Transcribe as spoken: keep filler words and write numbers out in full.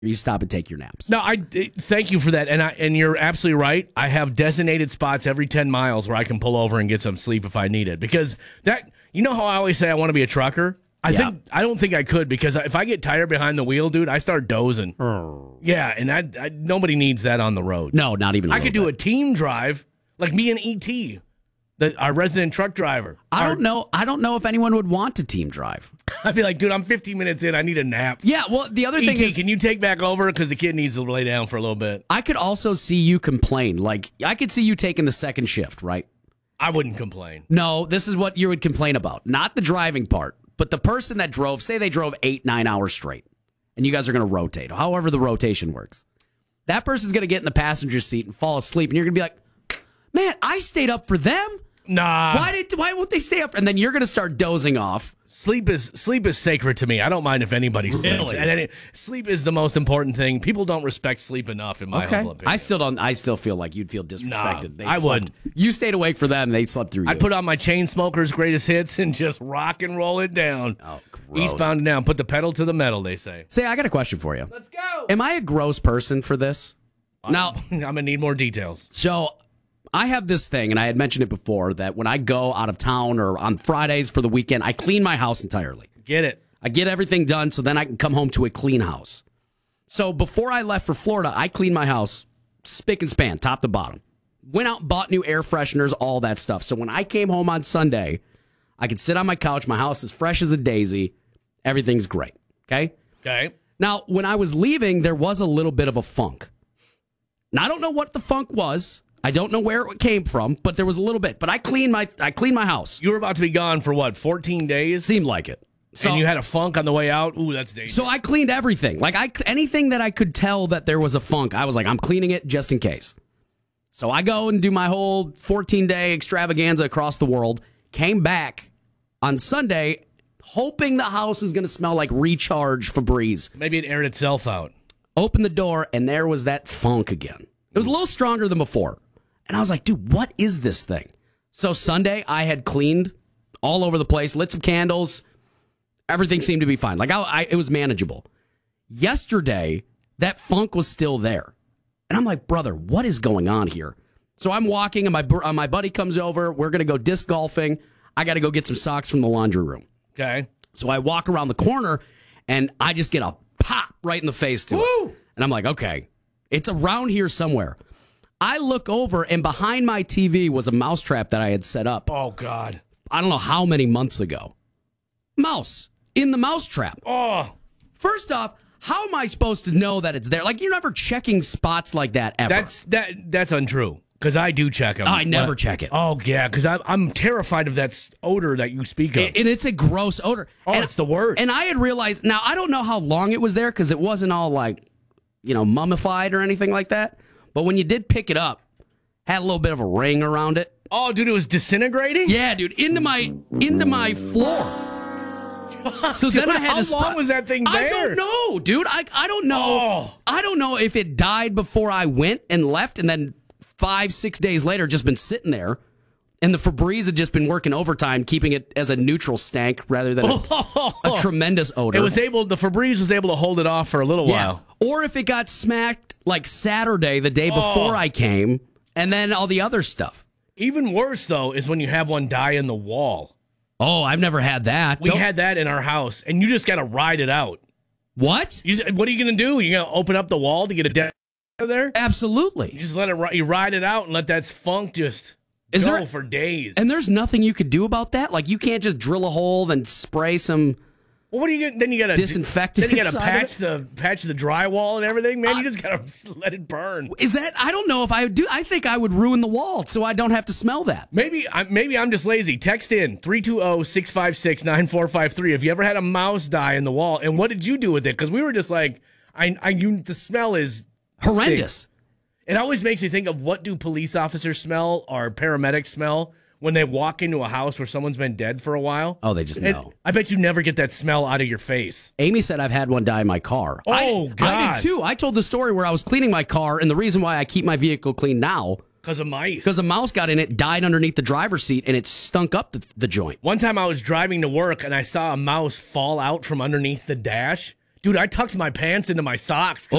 You stop and take your naps. No, I thank you for that, and I and you're absolutely right. I have designated spots every ten miles where I can pull over and get some sleep if I need it. Because that, you know how I always say I want to be a trucker. I Yeah. think I don't think I could, because if I get tired behind the wheel, dude, I start dozing. Oh. Yeah, and I, I nobody needs that on the road. No, not even. A I could do little bit. a team drive like me and E T, the, our resident truck driver. I Our- don't know. I don't know if anyone would want to team drive. I'd be like, dude, I'm fifteen minutes in. I need a nap. Yeah. Well, the other thing E T, is, can you take back over? Because the kid needs to lay down for a little bit. I could also see you complain. Like, I could see you taking the second shift, right? I wouldn't complain. No, this is what you would complain about. Not the driving part, but the person that drove, say they drove eight, nine hours straight, and you guys are going to rotate, however the rotation works. That person's going to get in the passenger seat and fall asleep, and you're going to be like, man, I stayed up for them. Nah. Why did? Why won't they stay up? And then you're going to start dozing off. Sleep is sleep is sacred to me. I don't mind if anybody sleeps. Really? And any, sleep is the most important thing. People don't respect sleep enough, in my Okay, humble opinion. I still don't. I still feel like you'd feel disrespected. Nah, I slept- wouldn't. You stayed awake for them. They slept through you. I'd put on my chain smokers' greatest hits and just rock and roll it down. Oh, gross. Eastbound and down. Put the pedal to the metal, they say. Say, I got a question for you. Let's go. Am I a gross person for this? Now, I'm gonna need more details. so I have this thing, and I had mentioned it before, that when I go out of town or on Fridays for the weekend, I clean my house entirely. Get it. I get everything done so then I can come home to a clean house. So before I left for Florida, I cleaned my house spick and span, top to bottom. Went out and bought new air fresheners, all that stuff. So when I came home on Sunday, I could sit on my couch. My house is fresh as a daisy. Everything's great. Okay? Okay. Now, when I was leaving, there was a little bit of a funk. Now, I don't know what the funk was. I don't know where it came from, but there was a little bit. But I cleaned my I cleaned my house. You were about to be gone for what, fourteen days? Seemed like it. So, and you had a funk on the way out? Ooh, that's dangerous. so I cleaned everything. Like I anything that I could tell that there was a funk, I was like, I'm cleaning it just in case. So I go and do my whole fourteen-day extravaganza across the world. Came back on Sunday, hoping the house is going to smell like recharged Febreze. Maybe it aired itself out. Opened the door, and there was that funk again. It was a little stronger than before. And I was like, dude, what is this thing? So Sunday, I had cleaned all over the place, lit some candles. Everything seemed to be fine. Like, I, I, it was manageable. Yesterday, that funk was still there. And I'm like, brother, what is going on here? So I'm walking, and my, uh, my buddy comes over. We're going to go disc golfing. I got to go get some socks from the laundry room. Okay. So I walk around the corner, and I just get a pop right in the face to Woo! it. And I'm like, okay, it's around here somewhere. I look over, and behind my T V was a mousetrap that I had set up. Oh, God. I don't know how many months ago. Mouse in the mousetrap. Oh, First off, how am I supposed to know that it's there? Like, you're never checking spots like that ever. that's that. That's untrue. Because I do check them. I never check it. Oh, yeah. Because I'm, I'm terrified of that s- odor that you speak of. And and it's a gross odor. Oh, and, it's the worst. And I had realized, now I don't know how long it was there because it wasn't all like, you know, mummified or anything like that. But when you did pick it up, had a little bit of a ring around it. oh, dude, it was disintegrating? Yeah, dude, into my into my floor. So Dude, then I had how to. sp- long was that thing I there? don't know, dude. I I don't know. Oh. I don't know if it died before I went and left, and then five six days later, just been sitting there. And the Febreze had just been working overtime, keeping it as a neutral stank rather than a, a tremendous odor. It was able, the Febreze was able to hold it off for a little yeah. while. Or if it got smacked like Saturday, the day before Oh. I came, and then all the other stuff. Even worse, though, is when you have one die in the wall. Oh, I've never had that. We Don't- had that in our house, and you just got to ride it out. What? You, what are you going to do? You going to open up the wall to get a dead there? Absolutely. You just let it, ri- you ride it out and let that funk just Is go there- for days. And there's nothing you could do about that? Like, you can't just drill a hole and spray some well, what do you get? Then you got to disinfectant Then you got to inside of patch the patch the drywall and everything. Man, you just got to let it burn. Is that? I don't know if I would do. I think I would ruin the wall so I don't have to smell that. Maybe I maybe I'm just lazy. Text in three two zero, six five six, nine four five three. Have you ever had a mouse die in the wall? And what did you do with it? Because we were just like, I, I you, the smell is Horrendous. stinks. It always makes me think of what do police officers smell or paramedics smell when they walk into a house where someone's been dead for a while. Oh, they just And know. I bet you never get that smell out of your face. Amy said I've had one die in my car. Oh, I did, I God. did too. I told the story where I was cleaning my car, and the reason why I keep my vehicle clean now Because of mice. because a mouse got in it, died underneath the driver's seat, and it stunk up the, the joint. One time I was driving to work and I saw a mouse fall out from underneath the dash. Dude, I tucked my pants into my socks.